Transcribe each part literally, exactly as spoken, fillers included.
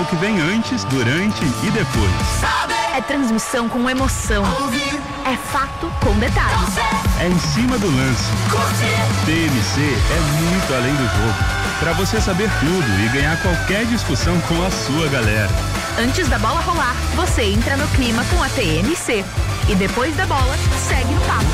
o que vem antes, durante e depois. É transmissão com emoção. É fato com detalhes. É em cima do lance. T M C é muito além do jogo. Para você saber tudo e ganhar qualquer discussão com a sua galera. Antes da bola rolar, você entra no clima com a T M C. E depois da bola, segue no papo.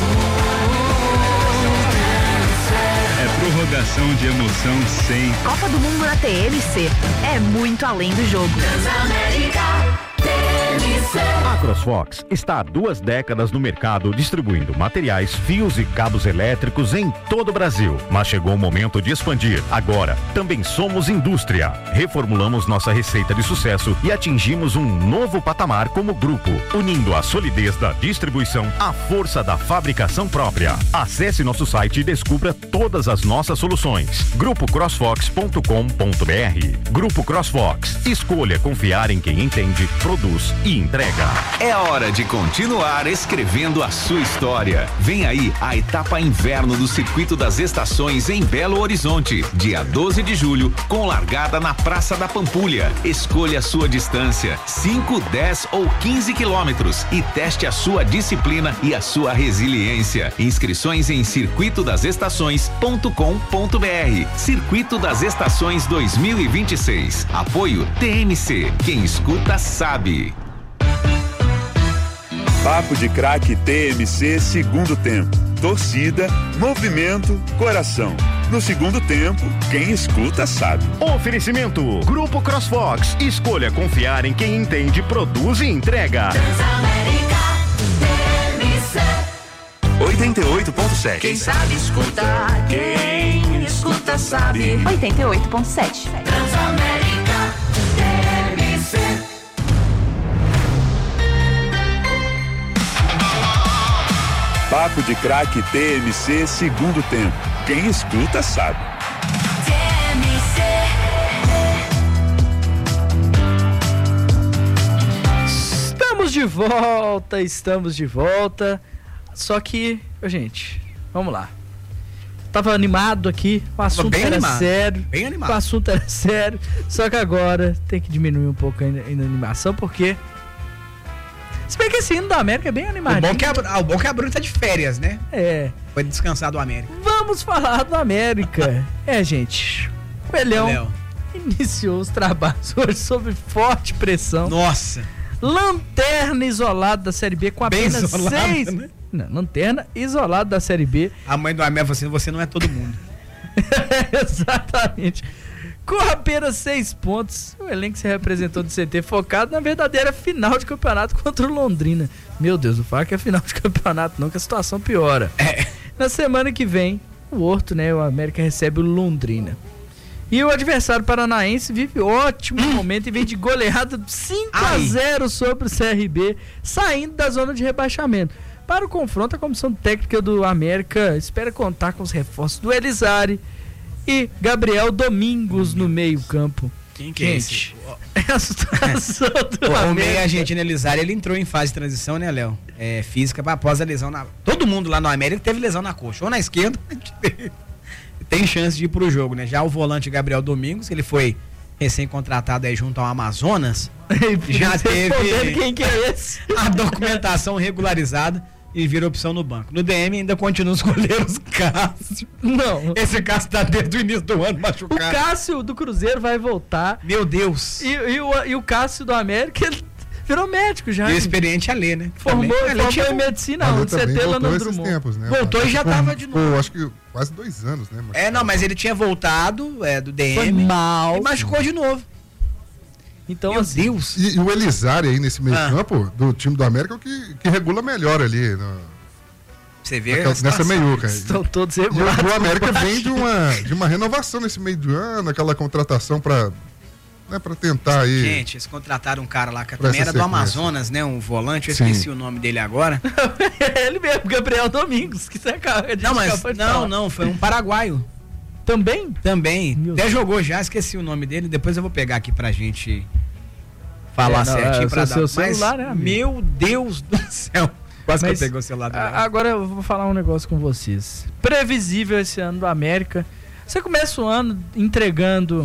É prorrogação de emoção sem. Copa do Mundo na T M C. É muito além do jogo. Transamérica. A CrossFox está há duas décadas no mercado distribuindo materiais, fios e cabos elétricos em todo o Brasil. Mas chegou o momento de expandir. Agora, também somos indústria. Reformulamos nossa receita de sucesso e atingimos um novo patamar como grupo, unindo a solidez da distribuição à força da fabricação própria. Acesse nosso site e descubra todas as nossas soluções. grupo crossfox ponto com ponto b r. Grupo CrossFox. Escolha confiar em quem entende, produz e entrega. É hora de continuar escrevendo a sua história. Vem aí a etapa inverno do Circuito das Estações em Belo Horizonte, dia doze de julho, com largada na Praça da Pampulha. Escolha a sua distância, cinco, dez ou quinze quilômetros, e teste a sua disciplina e a sua resiliência. Inscrições em circuito das estações ponto com ponto b r. Circuito das Estações dois mil e vinte e seis. Apoio T M C. Quem escuta sabe. Papo de Craque T M C segundo tempo. Torcida, movimento, coração. No segundo tempo, quem escuta sabe. Oferecimento Grupo CrossFox. Escolha confiar em quem entende, produz e entrega. Transamérica T M C oitenta e oito ponto sete. Quem sabe escuta, quem escuta sabe. oitenta e oito ponto sete. Transamérica T M C. Papo de Craque T M C segundo tempo. Quem escuta sabe. T M C. Estamos de volta, estamos de volta. Só que, gente, vamos lá. Tava animado aqui, o assunto era animado, sério. Bem animado. O assunto era sério. Só que agora tem que diminuir um pouco a animação, porque se bem que esse hino da América é bem animadinho. O bom que a, ah, o bom que a Bruna tá de férias, né? É. Foi descansar do América. Vamos falar do América. É, gente. O Elhão Léo. iniciou os trabalhos hoje sob forte pressão. Nossa. Lanterna isolada da Série B com Bem apenas isolado, seis. né? Não, lanterna isolada da Série B. A mãe do América falou assim: você não é todo mundo. Exatamente. Com apenas seis pontos, o elenco se representou do C T focado na verdadeira final de campeonato contra o Londrina. Meu Deus, não fala que é final de campeonato não, que a situação piora. É. Na semana que vem, o Horto, né, o América recebe o Londrina. E o adversário paranaense vive ótimo hum. momento e vem de goleada cinco a zero sobre o C R B, saindo da zona de rebaixamento. Para o confronto, a comissão técnica do América espera contar com os reforços do Elizari e Gabriel Domingos no meio-campo. Quem que Gente, é esse? É a situação do o, América. O meio argentino Elizari, ele entrou em fase de transição, né, Léo? É, física, após a lesão na... Todo mundo lá no América teve lesão na coxa, ou na esquerda, tem chance de ir pro jogo, né? Já o volante Gabriel Domingos, ele foi recém-contratado aí junto ao Amazonas, já teve quem que é esse? a documentação regularizada e vira opção no banco. No D M ainda continua os goleiros Cássio. Não. Esse Cássio tá desde o início do ano machucado. O Cássio do Cruzeiro vai voltar. Meu Deus. E, e, o, e o Cássio do América, ele virou médico já. E o experiente Alê, né? Formou, formou tinha... em medicina, não, C T lá no Drummond. Tempos, né? Voltou e já ficou, tava de novo. Ficou, acho que quase dois anos, né? É, não, mas ele tinha voltado é, do D M. Foi mal. E machucou de novo. Então, Meu assim, Deus. E, e o Elizari aí nesse meio Ah. campo do time do América é o que, que regula melhor ali. No, Você vê naquela, nessa meiuca. estão todos E o, regulados. o América vem de uma, de uma renovação nesse meio do ano, aquela contratação para né, para tentar aí. Gente, eles contrataram um cara lá que Pra também essa era do sequência. Amazonas, né? Um volante, eu Sim. esqueci o nome dele agora. Ele mesmo, Gabriel Domingos, que você acaba de Não, mas acabou de não, falar. não, foi um paraguaio. Também? Também. Meu Até Deus. jogou já, esqueci o nome dele. Depois eu vou pegar aqui pra gente falar É, não, certinho é, pra seu- dar. seu Mas, celular, né, amigo? meu Deus do céu. Quase Mas, que eu peguei o celular do a- Léo. Agora eu vou falar um negócio com vocês. Previsível esse ano do América. Você começa o ano entregando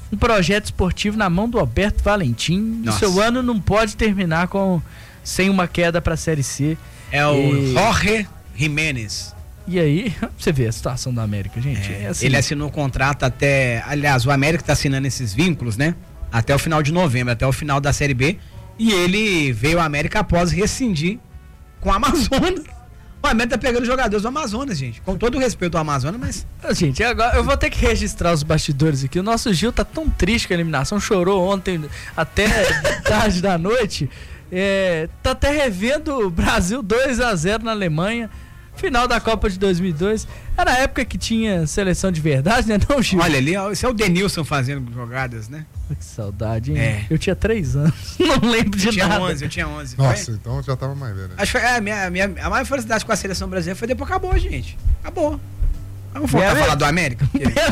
um projeto esportivo na mão do Alberto Valentim. O seu ano não pode terminar com sem uma queda para a Série C. É o e... Jorge Jiménez. E aí, você vê a situação do América, gente. É, é assim. Ele assinou um contrato até... Aliás, o América está assinando esses vínculos, né? Até o final de novembro, até o final da Série B. E ele veio ao América após rescindir com o Amazonas. O América tá pegando jogadores do Amazonas, gente. Com todo o respeito ao Amazonas, mas... Gente, agora eu vou ter que registrar os bastidores aqui. O nosso Gil tá tão triste com a eliminação. Chorou ontem até tarde da noite. É, tá até revendo o Brasil dois a zero na Alemanha. Final da Copa de dois mil e dois. Era a época que tinha seleção de verdade, né, não, Gil? Olha ali, esse é o Denilson fazendo jogadas, né? Que saudade, hein? É. Eu tinha três anos. Não lembro de eu tinha nada. onze, eu tinha onze. Nossa, foi? Então já tava mais velho. Acho que foi, é, a, minha, minha, a maior felicidade com a seleção brasileira foi depois que acabou, gente. Acabou. Vamos voltar a falar do América?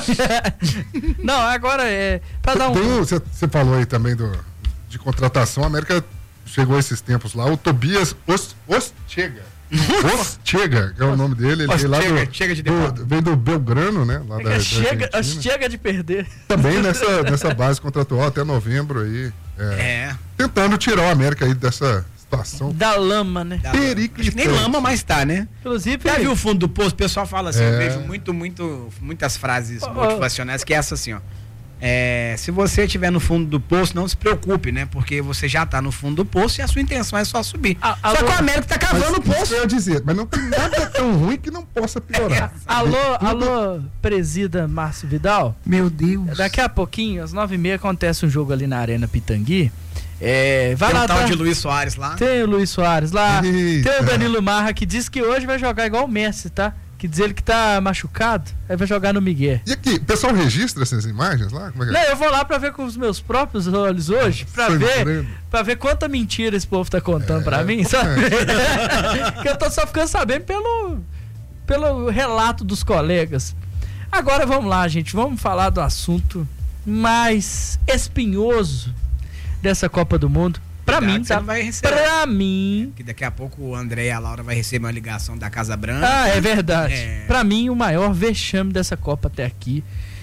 Não, agora é... Pra dar um... Você, você falou aí também do, de contratação. A América chegou esses tempos lá. O Tobias Ostega. Ostega, que é o nome dele. Ele Ostega, lá do, chega de do, vem do Belgrano, né? Lá é da, da chega, chega de perder. Também nessa, nessa base contratual até novembro aí. É, é. Tentando tirar o América aí dessa situação. Da lama, né? Periclitante. Nem lama mais tá, né? Inclusive. Já viu o fundo do poço? O pessoal fala assim, É. eu vejo muito, muito, muitas frases Oh, oh. motivacionais que é essa assim, ó. É, se você estiver no fundo do poço, não se preocupe, né? Porque você já tá no fundo do poço e a sua intenção é só subir. A, só que o América tá cavando o Mas, poço. isso eu ia dizer, mas não tem nada tão ruim que não possa piorar. Alô, alô, presida Márcio Vidal. Meu Deus. Daqui a pouquinho, às nove e meia, acontece um jogo ali na Arena Pitangui. É, vai Tem lá um tal dar- de Luiz Soares lá. Tem o Luiz Soares lá. Eita. Tem o Danilo Marra que diz que hoje vai jogar igual o Messi, tá? Que diz ele que tá machucado, aí vai jogar no Miguel. E aqui, o pessoal registra essas imagens lá? Como é que Não, é? eu vou lá pra ver com os meus próprios olhos hoje, pra Sangrando. ver, pra ver quanta mentira esse povo tá contando É, pra mim, sabe? Que eu tô só ficando sabendo pelo, pelo relato dos colegas. Agora vamos lá, gente, vamos falar do assunto mais espinhoso dessa Copa do Mundo. Pra Cuidado mim, que você tá? não vai receber. Pra mim. Que daqui a pouco o André e a Laura vai receber uma ligação da Casa Branca. Ah, é verdade. É. Pra mim, o maior vexame dessa Copa até aqui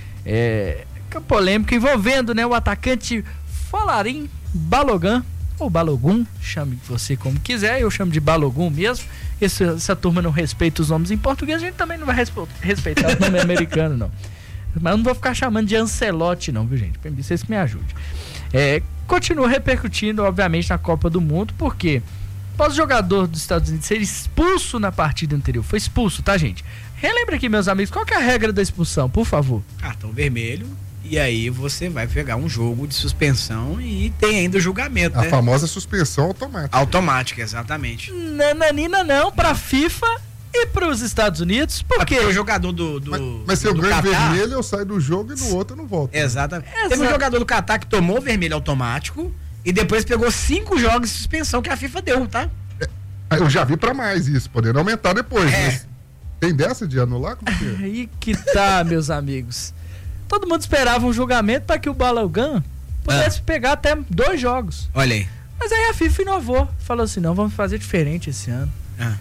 é a polêmica envolvendo, né, o atacante Folarin Balogun, ou Balogun, chame você como quiser, eu chamo de Balogun mesmo. Esse, essa turma não respeita os nomes em português, a gente também não vai respe- respeitar o nome americano, não. Mas eu não vou ficar chamando de Ancelotti, não, viu, gente? Vocês que me ajudem. É, continua repercutindo, obviamente, na Copa do Mundo, porque após o jogador dos Estados Unidos ser expulso na partida anterior, foi expulso, tá, gente? Relembra aqui, meus amigos, qual que é a regra da expulsão, por favor? Cartão vermelho. E aí você vai pegar um jogo de suspensão e tem ainda o julgamento, A né? famosa suspensão automática. Automática, exatamente. Nananina não, pra FIFA e pros Estados Unidos, porque... Porque o jogador do, do Mas, mas se eu do ganho Catar- vermelho, eu saio do jogo e no outro eu não volto. Exatamente. Exato. Teve um jogador do Catar que tomou vermelho automático e depois pegou cinco jogos de suspensão que a FIFA deu, tá? Ah, eu já vi pra mais isso, podendo aumentar depois. É. Mas tem dessa de anular? Como que é? Aí que tá, meus amigos. Todo mundo esperava um julgamento para que o Balogun pudesse pegar até dois jogos. Olha aí. Mas aí a FIFA inovou. Falou assim, não, vamos fazer diferente esse ano. Ah.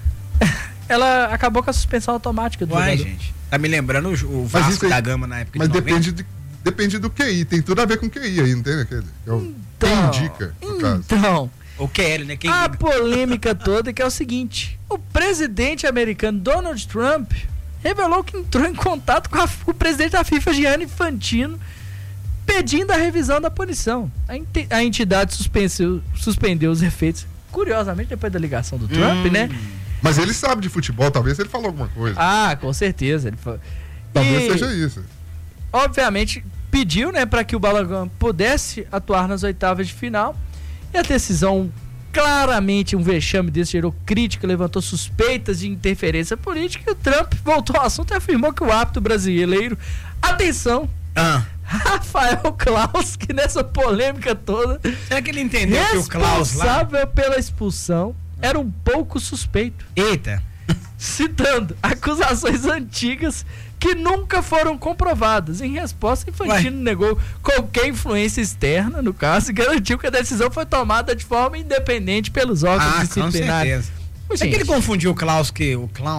Ela acabou com a suspensão automática do Uai, jogador. gente. Tá me lembrando o, o Mas Vasco isso aí- da Gama na época Mas de noventa. depende, de, depende do Q I, tem tudo a ver com Q I aí, não tem aquele? É o, quem Então, indica, no caso. Então, O Q L, né? Quem a liga? polêmica toda é que é o seguinte: o presidente americano Donald Trump revelou que entrou em contato com a- o presidente da FIFA, Gianni Infantino, pedindo a revisão da punição. A, ente- a entidade suspenseu- suspendeu os efeitos, curiosamente, depois da ligação do Trump, Hum. né? Mas ele sabe de futebol, talvez ele falou alguma coisa. Ah, com certeza. Ele fa- talvez e, seja isso. obviamente, pediu, né, para que o Balogun pudesse atuar nas oitavas de final. E a decisão, claramente, um vexame desse gerou crítica, levantou suspeitas de interferência política. E o Trump voltou ao assunto e afirmou que o árbitro brasileiro, atenção, Ah. Rafael Claus, que nessa polêmica toda, Será que ele entendeu que o Klaus lá... responsável pela expulsão, era um pouco suspeito. Eita. Citando acusações antigas que nunca foram comprovadas. Em resposta, Infantino Ué. negou qualquer influência externa, no caso, e garantiu que a decisão foi tomada de forma independente pelos órgãos Ah, com disciplinares. certeza. Ô, É que ele gente, confundiu o Klaus que o clown